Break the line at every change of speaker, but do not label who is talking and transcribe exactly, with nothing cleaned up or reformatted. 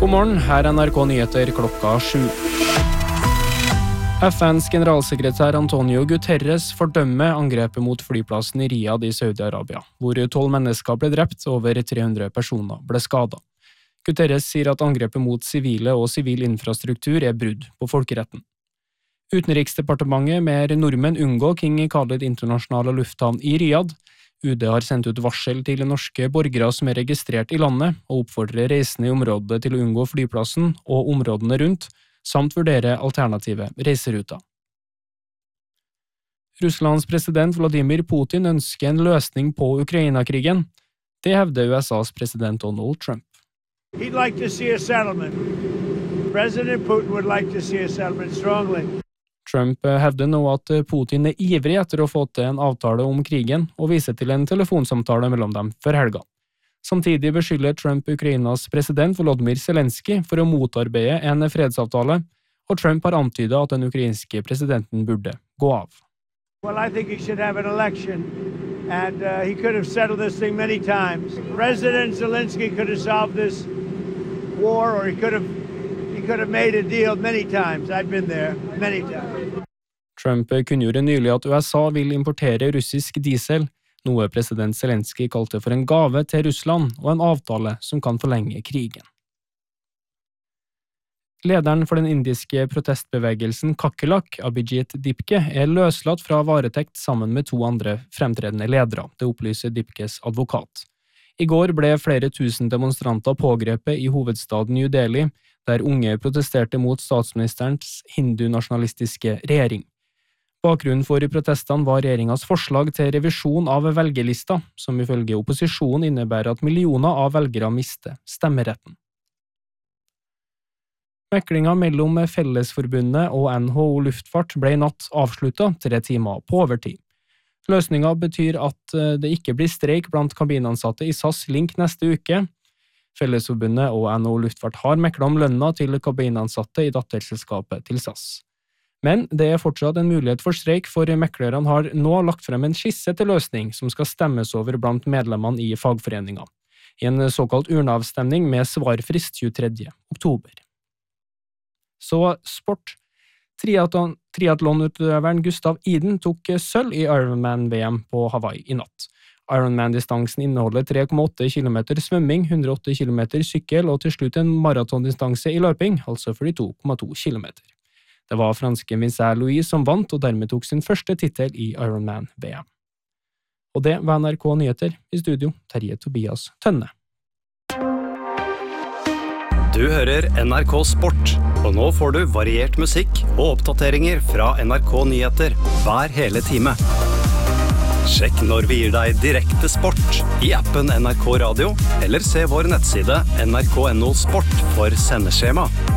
God morgen, her er N R K Nyheter klokka sju. F N's generalsekretær Antonio Guterres fordømmer angrepet mot flyplassen i Riyadh i Saudi-Arabia, hvor tolv mennesker ble drept og over tre hundre personer ble skadet. Guterres sier at angrepet mot sivile og sivil infrastruktur er brudd på folkeretten. Utenriksdepartementet mer nordmenn unngå King Khalid internasjonale lufthavn i Riyadh. U D har sendt ut varsel til norske borgere som er registrert i landet, og oppfordrer reisende i området til å unngå flyplassen og områdene rundt, samt vurdere alternative reiseruter. Russlands president Vladimir Putin ønsker en løsning på Ukraina-krigen. Det hevder U S A's president Donald Trump.
He'd like to see a settlement. President Putin would like to see a settlement strongly.
Trump hevder nå at Putin er ivrig etter å få til en avtale om krigen, og viser til en telefonsamtale mellom dem før helga. Samtidig beskylder Trump Ukrainas president Volodymyr Zelensky for å motarbeide en fredsavtale, og Trump har antydet at den ukrainske presidenten burde gå av.
Well, I think he should have an election, and uh, he could have settled this thing many times. President Zelensky could have solved this war, or he could have He could have made a deal many times. I've been there many times.
Trump kunngjorde nylig at U S A vil importere russisk diesel, noe president Zelensky kalte for en gave til Russland og en avtale som kan forlenge krigen. Lederen for den indiske protestbevegelsen Kakelak, Abhijit Dipke, er løslatt fra varetekt sammen med to andre fremtredende ledere, det opplyser Dipkes advokat. I går ble flere tusen demonstranter pågrepet i hovedstaden New Delhi, der unge protesterte mot statsministerens hindu-nasjonalistiske regjering. Bakgrunnen for protestene var regjeringens forslag til revisjon av velgerlista, som ifølge opposisjonen innebærer at millioner av velgere mister stemmeretten. Meklingen mellom Fellesforbundet og N H O Luftfart ble i natt avsluttet tre timer på overtid. Løsningen betyr at det ikke blir streik blant kabinansatte i S A S Link neste uke. Fellesforbundet og N H O Luftfart har meklet om lønna til kabinansatte i datterselskapet til S A S. Men det er fortsatt en mulighet for streik, for meklerne har nå lagt frem en skisse til løsning som skal stemmes over blant medlemmene i fagforeninga, i en såkalt urneavstemning med svarfrist tjuetredje oktober. Så sport. Triatlon, triatlonutøveren Gustav Iden tok sølv i Ironman-V M på Hawaii i natt. Ironman-distansen inneholder tre komma åtte kilometer svømming, hundre og åtte kilometer sykkel og til slutt en maratondistanse i løping, altså førtito komma to kilometer. Det var franske Vincent Louis som vant og dermed tok sin første titel i Ironman-V M. Og det var N R K Nyheter, i studio Terje Tobias Tønne.
Du hører N R K Sport, og nå får du variert musikk og oppdateringer fra N R K Nyheter hver hele time. Sjekk når vi gir deg direkte sport i appen N R K Radio, eller se vår nettside N R K punktum no sport for sendeskjema.